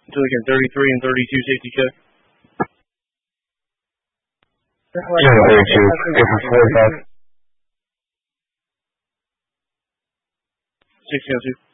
Again, 33 and 32 safety check. Yeah, 32. Go for 45. 16-2.